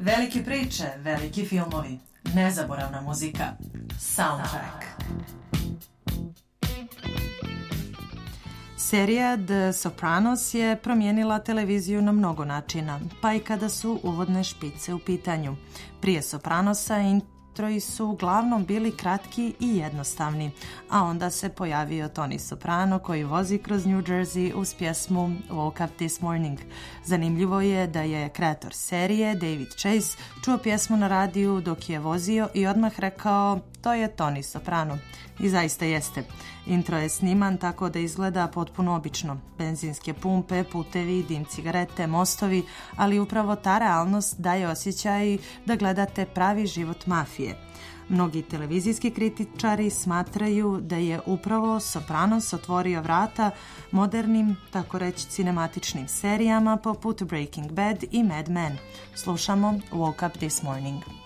Velike priče, veliki filmovi, nezaboravna muzika, soundtrack. Serija The Sopranos je promijenila televiziju na mnogo načina, pa i kada su uvodne špice u pitanju. Prije Sopranosa introi su uglavnom bili kratki i jednostavni, a onda se pojavio Tony Soprano koji vozi kroz New Jersey uz pjesmu Woke Up This Morning. Zanimljivo je da je kreator serije, David Chase, čuo pjesmu na radiju dok je vozio i odmah rekao to je Tony Soprano. I zaista jeste. Intro je sniman tako da izgleda potpuno obično. Benzinske pumpe, putevi, dim cigarete, mostovi, ali upravo ta realnost daje osjećaj da gledate pravi život mafije. Mnogi televizijski kritičari smatraju da je upravo Sopranos otvorio vrata modernim, tako reći cinematičnim serijama poput Breaking Bad i Mad Men. Slušamo Woke Up This Morning.